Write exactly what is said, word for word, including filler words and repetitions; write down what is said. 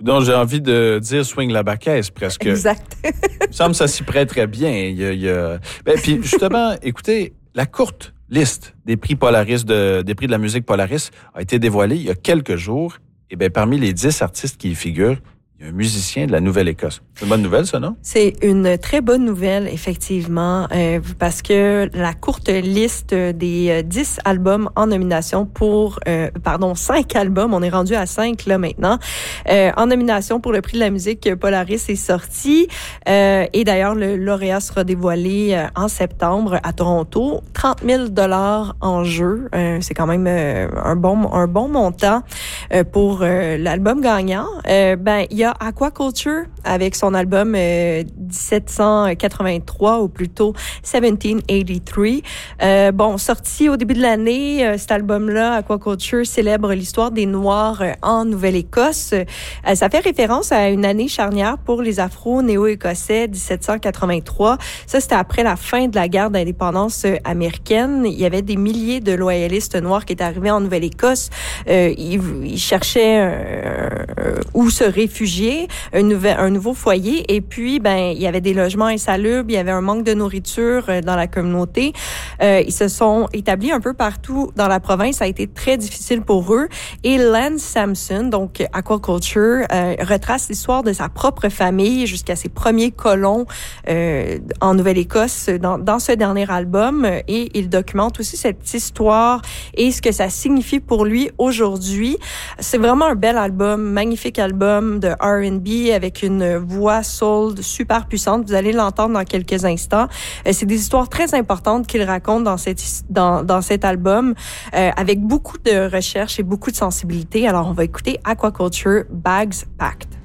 Donc, j'ai envie de dire swing la baquette, presque. Exact. Il me semble que ça s'y prête très bien. Il y a, il y a... Ben, puis, justement, écoutez, la courte liste des prix Polaris, de, des prix de la musique Polaris a été dévoilée il y a quelques jours. Et bien, parmi les dix artistes qui y figurent, il y a un musicien de la Nouvelle-Écosse. C'est une bonne nouvelle, ça, non? C'est une très bonne nouvelle, effectivement, euh, parce que la courte liste des euh, dix albums en nomination pour, euh, pardon, cinq albums, on est rendu à cinq là maintenant, euh, en nomination pour le prix de la musique Polaris est sorti. Euh, et d'ailleurs, le lauréat sera dévoilé euh, en septembre à Toronto. trente mille dollars en jeu. Euh, c'est quand même euh, un bon un bon montant euh, pour euh, l'album gagnant. Euh, ben, il y a Aquaculture avec son album euh, dix-sept cent quatre-vingt-trois ou plutôt dix-sept cent quatre-vingt-trois. Euh, bon, sorti au début de l'année, euh, cet album-là, Aquaculture, célèbre l'histoire des Noirs euh, en Nouvelle-Écosse. Euh, ça fait référence à une année charnière pour les Afro-Néo-Écossais, dix-sept cent quatre-vingt-trois. Ça, c'était après la fin de la guerre d'indépendance euh, américaine. Il y avait des milliers de loyalistes noirs qui étaient arrivés en Nouvelle-Écosse. Euh, ils, ils cherchaient euh, où se réfugier, un, nouvel, un nouveau foyer. Et puis, ben, il y avait des logements insalubres, il y avait un manque de nourriture euh, dans la communauté. Euh, ils se sont établis un peu partout dans la province. Ça a été très difficile pour eux. Et Lance Sampson, donc Aquaculture, euh, retrace l'histoire de sa propre famille jusqu'à ses premiers colons euh, en Nouvelle-Écosse dans, dans ce dernier album. Et il documente aussi cette histoire et ce que ça signifie pour lui aujourd'hui. C'est vraiment un bel album, magnifique album de R and B avec une voix soul super puissante. Vous allez l'entendre dans quelques instants. Euh, c'est des histoires très importantes qu'il raconte dans cette dans dans cet album euh, avec beaucoup de recherche et beaucoup de sensibilité. Alors on va écouter Aquaculture, Bags Packed.